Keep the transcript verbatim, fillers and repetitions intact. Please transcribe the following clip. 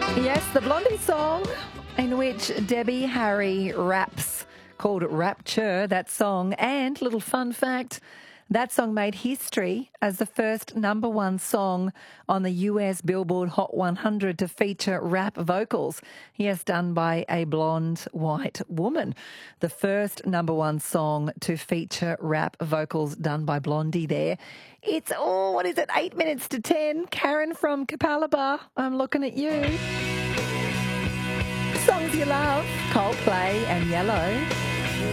Yes, the Blondie song in which Debbie Harry raps, called Rapture, that song. And little fun fact, that song made history as the first number one song on the U S Billboard Hot one hundred to feature rap vocals. Yes, done by a blonde white woman. The first number one song to feature rap vocals done by Blondie there. It's, oh, what is it, eight minutes to ten. Karen from Capalaba, I'm looking at you. Songs you love, Coldplay and Yellow.